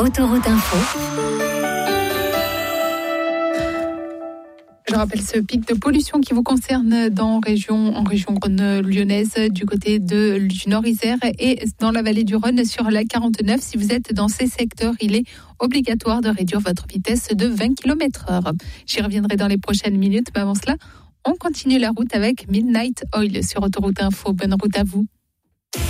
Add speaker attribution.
Speaker 1: Autoroute Info.
Speaker 2: Je rappelle ce pic de pollution qui vous concerne en région lyonnaise, du côté du Nord-Isère et dans la vallée du Rhône sur la 49. Si vous êtes dans ces secteurs, il est obligatoire de réduire votre vitesse de 20 km/h. J'y reviendrai dans les prochaines minutes, mais avant cela, on continue la route avec Midnight Oil sur Autoroute Info. Bonne route à vous.